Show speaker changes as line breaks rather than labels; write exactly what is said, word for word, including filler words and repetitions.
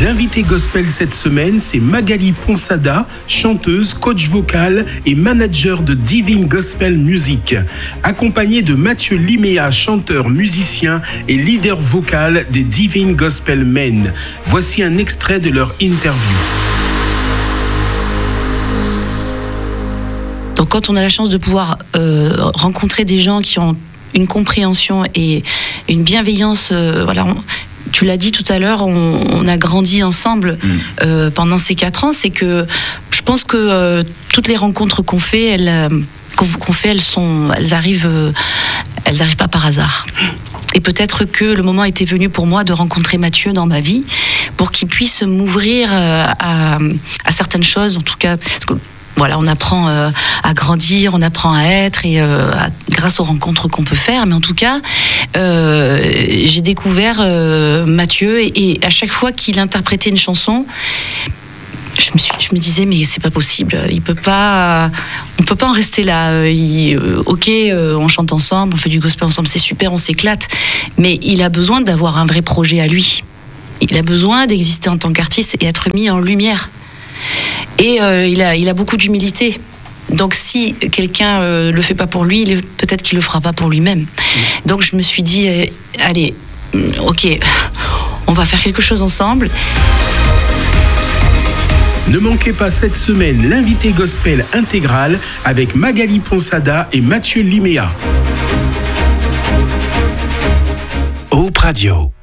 L'invité gospel cette semaine, c'est Magali Ponsada, chanteuse, coach vocal et manager de Divine Gospel Music, accompagnée de Mathieu Liméa, chanteur, musicien et leader vocal des Divine Gospel Men. Voici un extrait de leur interview.
Donc quand on a la chance de pouvoir euh, rencontrer des gens qui ont une compréhension et une bienveillance, euh, voilà, on, tu l'as dit tout à l'heure, on, on a grandi ensemble mmh. euh, pendant ces quatre ans. C'est que je pense que euh, toutes les rencontres qu'on fait, elles, euh, qu'on, qu'on fait, elles sont, elles arrivent, euh, elles arrivent pas par hasard. Et peut-être que le moment était venu pour moi de rencontrer Mathieu dans ma vie pour qu'il puisse m'ouvrir euh, à, à certaines choses, en tout cas. Parce que, Voilà, on apprend euh, à grandir, on apprend à être, et euh, à, grâce aux rencontres qu'on peut faire. Mais en tout cas, euh, j'ai découvert euh, Mathieu, et, et à chaque fois qu'il interprétait une chanson, je me, suis, je me disais mais c'est pas possible. Il peut pas, on peut pas en rester là. Il, euh, ok, euh, on chante ensemble, on fait du gospel ensemble, c'est super, on s'éclate. Mais il a besoin d'avoir un vrai projet à lui. Il a besoin d'exister en tant qu'artiste et être mis en lumière. Et euh, il a, il a beaucoup d'humilité. Donc si quelqu'un euh, le fait pas pour lui, il, peut-être qu'il le fera pas pour lui-même. Donc je me suis dit, euh, allez, ok, on va faire quelque chose ensemble.
Ne manquez pas cette semaine l'invité gospel intégral avec Magali Ponsada et Mathieu Liméa. Hope Radio.